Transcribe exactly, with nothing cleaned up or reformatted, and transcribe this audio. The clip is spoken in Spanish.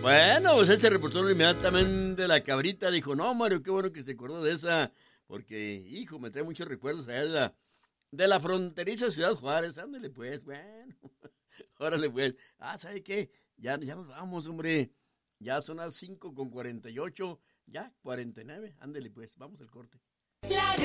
Bueno, pues este reportero inmediatamente de la Cabrita dijo, no, Mario, qué bueno que se acordó de esa, porque, hijo, me trae muchos recuerdos allá de la, de la fronteriza Ciudad Juárez. Ándale, pues, bueno, órale, pues. Ah, ¿sabe qué? Ya, ya nos vamos, hombre. Ya son las cinco con cuarenta y ocho, ya, cuarenta y nueve. Ándale, pues, vamos al corte. La